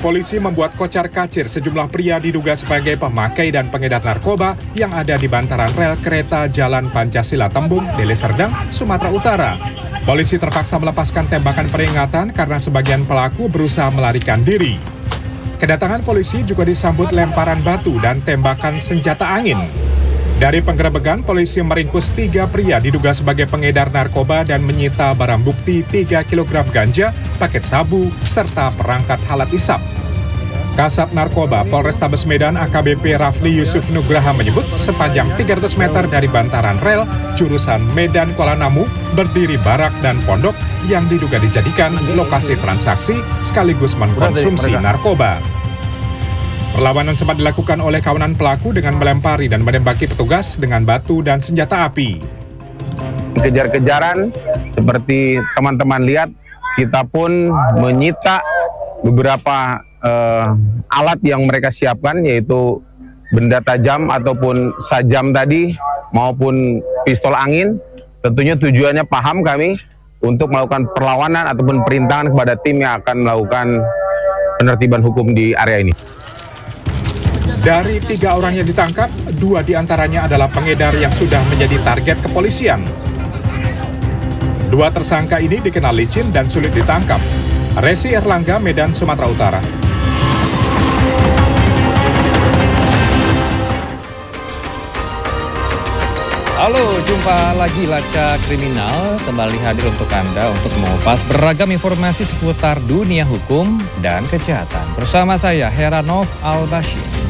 Polisi membuat kocar-kacir sejumlah pria diduga sebagai pemakai dan pengedar narkoba yang ada di bantaran rel kereta Jalan Pancasila Tembung, Deli Serdang, Sumatera Utara. Polisi terpaksa melepaskan tembakan peringatan karena sebagian pelaku berusaha melarikan diri. Kedatangan polisi juga disambut lemparan batu dan tembakan senjata angin. Dari penggerebekan, polisi meringkus 3 pria diduga sebagai pengedar narkoba dan menyita barang bukti 3 kg ganja, paket sabu, serta perangkat alat isap. Kasat Narkoba Polrestabes Medan AKBP Rafli Yusuf Nugraha menyebut sepanjang 300 meter dari bantaran rel jurusan Medan Kuala Namu berdiri barak dan pondok yang diduga dijadikan lokasi transaksi sekaligus mengkonsumsi narkoba. Perlawanan sempat dilakukan oleh kawanan pelaku dengan melempari dan menembaki petugas dengan batu dan senjata api. Kejar-kejaran seperti teman-teman lihat, kita pun menyita beberapa alat yang mereka siapkan, yaitu benda tajam ataupun sajam tadi maupun pistol angin. Tentunya tujuannya paham kami untuk melakukan perlawanan ataupun perintangan kepada tim yang akan melakukan penertiban hukum di area ini. Dari 3 orang yang ditangkap, 2 diantaranya adalah pengedar yang sudah menjadi target kepolisian. 2 tersangka ini dikenal licin dan sulit ditangkap. Resi Erlangga, Medan, Sumatera Utara. Halo, jumpa lagi Lacak Kriminal kembali hadir untuk Anda untuk mengupas beragam informasi seputar dunia hukum dan kejahatan. Bersama saya Heranov Al-Bashir.